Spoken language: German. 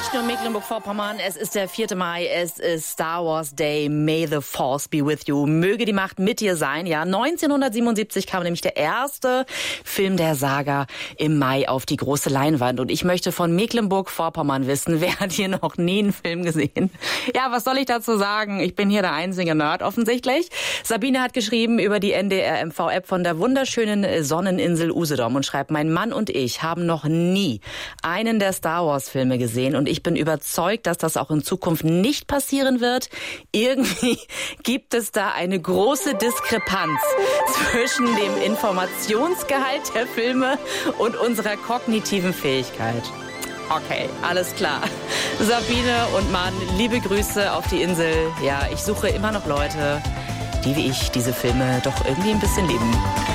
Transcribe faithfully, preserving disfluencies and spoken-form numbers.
Nicht nur Mecklenburg-Vorpommern, es ist der vierte Mai, es ist Star Wars Day, May the Force be with you. Möge die Macht mit dir sein. Ja, neunzehnhundertsiebenundsiebzig kam nämlich der erste Film der Saga im Mai auf die große Leinwand. Und ich möchte von Mecklenburg-Vorpommern wissen, wer hat hier noch nie einen Film gesehen? Ja, was soll ich dazu sagen? Ich bin hier der einzige Nerd offensichtlich. Sabine hat geschrieben über die N D R M V-App von der wunderschönen Sonneninsel Usedom und schreibt, mein Mann und ich haben noch nie einen der Star Wars-Filme gesehen und ich bin überzeugt, dass das auch in Zukunft nicht passieren wird. Irgendwie gibt es da eine große Diskrepanz zwischen dem Informationsgehalt der Filme und unserer kognitiven Fähigkeit. Okay, alles klar. Sabine und Mann, liebe Grüße auf die Insel. Ja, ich suche immer noch Leute, die wie ich diese Filme doch irgendwie ein bisschen lieben.